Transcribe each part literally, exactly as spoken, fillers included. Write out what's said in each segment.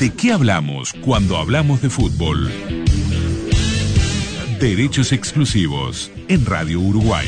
¿De qué hablamos cuando hablamos de fútbol? Derechos exclusivos en Radio Uruguay.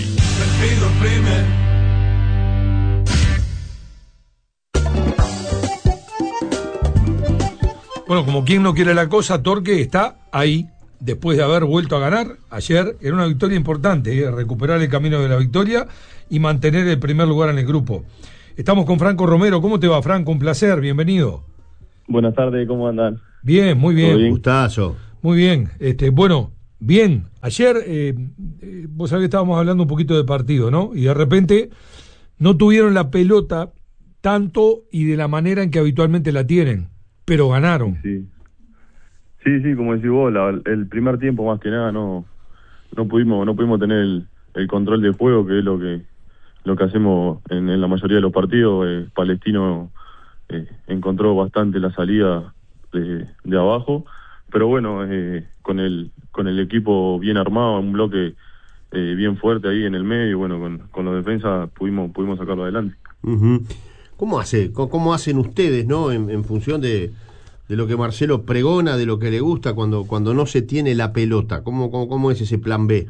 Bueno, como quien no quiere la cosa, Torque está ahí, después de haber vuelto a ganar ayer. Era una victoria importante, ¿eh? Recuperar el camino de la victoria y mantener el primer lugar en el grupo. Estamos con Franco Romero. ¿Cómo te va, Franco? Un placer, bienvenido. Buenas tardes, ¿cómo andan? Bien, muy bien. bien? Gustazo. Muy bien. Este, bueno, bien. Ayer, eh, eh, vos sabés que estábamos hablando un poquito de partido, ¿no? Y de repente no tuvieron la pelota tanto y de la manera en que habitualmente la tienen, pero ganaron. Sí, sí, sí, como decís vos, la, el primer tiempo más que nada no no pudimos no pudimos tener el, el control del juego, que es lo que lo que hacemos en, en la mayoría de los partidos. eh, Palestino eh, encontró bastante la salida de, de abajo, pero bueno, eh, con el con el equipo bien armado, un bloque eh, bien fuerte ahí en el medio, bueno, con, con los defensas pudimos pudimos sacarlo adelante. Uh-huh. ¿Cómo hace? ¿Cómo, cómo hacen ustedes, no? En, en función de, de lo que Marcelo pregona, de lo que le gusta cuando cuando no se tiene la pelota. ¿Cómo cómo, cómo es ese plan B?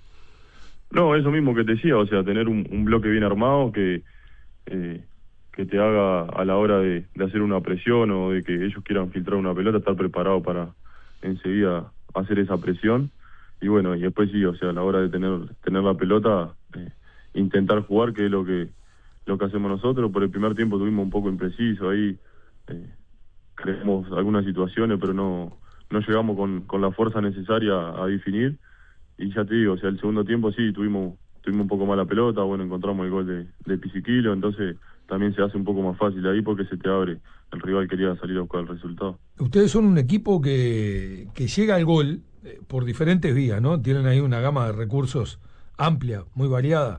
No, eso mismo que te decía, o sea, tener un, un bloque bien armado que eh, que te haga a la hora de, de hacer una presión o de que ellos quieran filtrar una pelota, estar preparado para enseguida hacer esa presión. Y bueno, y después sí, o sea, a la hora de tener tener la pelota, eh, intentar jugar, que es lo que lo que hacemos nosotros. Por el primer tiempo tuvimos un poco impreciso ahí, eh, creamos algunas situaciones, pero no no llegamos con, con la fuerza necesaria a definir. Y ya te digo, o sea, el segundo tiempo sí, tuvimos tuvimos un poco más la pelota, bueno, encontramos el gol de, de Pisiquilo, entonces también se hace un poco más fácil ahí porque se te abre, el rival quería salir a buscar el resultado. Ustedes son un equipo que, que llega al gol eh, por diferentes vías, ¿no? Tienen ahí una gama de recursos amplia, muy variada,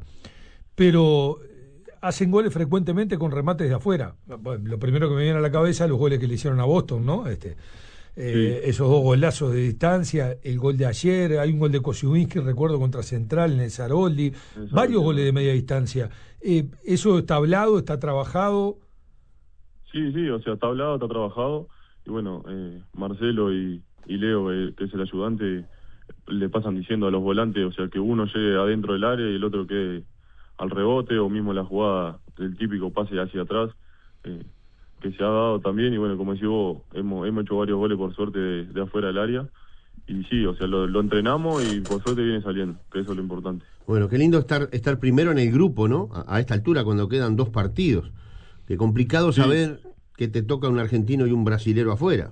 pero hacen goles frecuentemente con remates de afuera. Bueno, lo primero que me viene a la cabeza, los goles que le hicieron a Boston, ¿no? Este, eh, sí. Esos dos golazos de distancia, el gol de ayer, hay un gol de Kosciuszynski, recuerdo, contra Central en el Saroldi, Exacto. varios goles de media distancia. Eh, ¿Eso está hablado, está trabajado? Sí, sí, o sea, está hablado, está trabajado, y bueno, eh, Marcelo y, y Leo, eh, que es el ayudante, le pasan diciendo a los volantes, o sea, que uno llegue adentro del área y el otro quede al rebote, o mismo la jugada del típico pase hacia atrás, eh, que se ha dado también. Y bueno, como decís vos, hemos, hemos hecho varios goles por suerte de, de afuera del área, y sí, o sea, lo, lo entrenamos y por suerte viene saliendo, que eso es lo importante. Bueno, qué lindo estar estar primero en el grupo, ¿no? A, a esta altura, cuando quedan dos partidos. Qué complicado sí. saber que te toca un argentino y un brasilero afuera.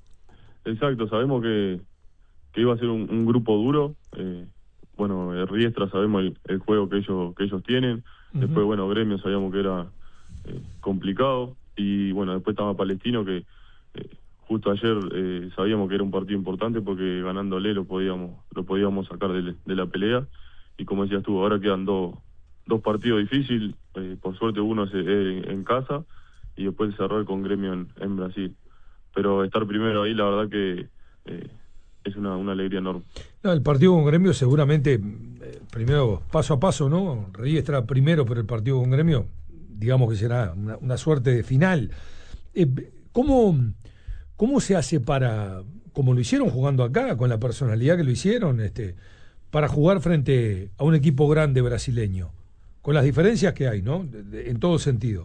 Exacto, sabemos que, que iba a ser un, un grupo duro. eh, Bueno, el Riestra sabemos el, el juego que ellos que ellos tienen. Uh-huh. Después, bueno, Gremio sabíamos que era eh, complicado. Y bueno, después estaba Palestino, que eh, justo ayer eh, sabíamos que era un partido importante porque ganándole lo podíamos lo podíamos sacar de, de la pelea. Y como decías tú, ahora quedan dos dos partidos difíciles. Eh, por suerte uno es en, en casa y después cerrar con Gremio en, en Brasil. Pero estar primero ahí, la verdad que... Eh, es una, una alegría enorme. No, el partido con Gremio seguramente, eh, primero, paso a paso, ¿no? Riestra primero, pero el partido con Gremio, digamos que será una, una suerte de final. Eh, ¿cómo, ¿Cómo se hace para, como lo hicieron jugando acá, con la personalidad que lo hicieron, este, para jugar frente a un equipo grande brasileño? Con las diferencias que hay, ¿no? De, de, en todo sentido.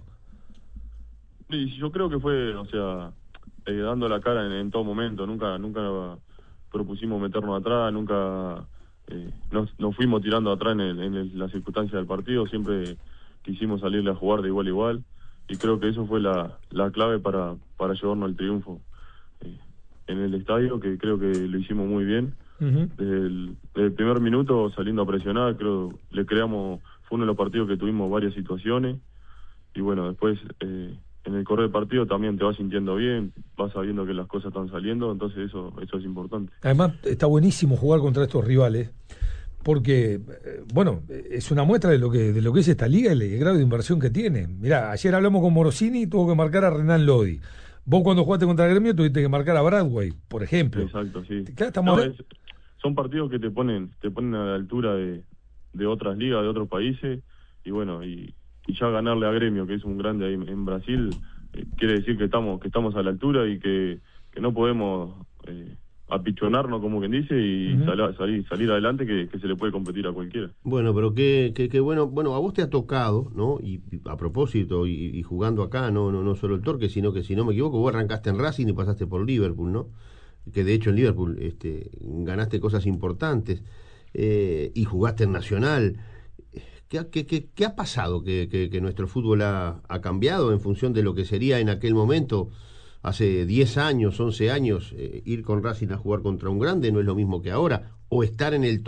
Sí, yo creo que fue, o sea, eh, dando la cara en, en todo momento, nunca... nunca propusimos meternos atrás, nunca eh, nos, nos fuimos tirando atrás en, el, en el, las circunstancias del partido, siempre quisimos salirle a jugar de igual a igual, y creo que eso fue la, la clave para, para llevarnos el triunfo eh, en el estadio, que creo que lo hicimos muy bien. Uh-huh. Desde el, desde el primer minuto saliendo a presionar, creo le creamos, fue uno de los partidos que tuvimos varias situaciones, y bueno, después... Eh, en el correr del partido también te vas sintiendo bien, vas sabiendo que las cosas están saliendo, entonces eso eso es importante. Además está buenísimo jugar contra estos rivales, porque bueno, es una muestra de lo que de lo que es esta liga y el grado de inversión que tiene. Mirá, ayer hablamos con Morosini, tuvo que marcar a Renan Lodi. Vos cuando jugaste contra el Gremio tuviste que marcar a Bradway, por ejemplo. Exacto, sí. Claro, estamos... no, es, son partidos que te ponen te ponen a la altura de, de otras ligas, de otros países, y bueno, y y ya ganarle a Gremio, que es un grande ahí en Brasil, eh, quiere decir que estamos que estamos a la altura y que que no podemos eh, apichonarnos, como quien dice, y uh-huh. sal, salir, salir adelante, que, que se le puede competir a cualquiera. Bueno, pero qué, qué, qué bueno, bueno, a vos te ha tocado, ¿no? Y, y a propósito, y, y jugando acá, no, no, no solo el Torque, sino que, si no me equivoco, vos arrancaste en Racing y pasaste por Liverpool, ¿no? Que de hecho en Liverpool este, ganaste cosas importantes, eh, y jugaste en Nacional. ¿Qué, qué, qué, qué ha pasado? ¿Que, que, que nuestro fútbol ha, ha cambiado en función de lo que sería en aquel momento, hace diez años, once años, eh, ir con Racing a jugar contra un grande no es lo mismo que ahora? ¿O estar en el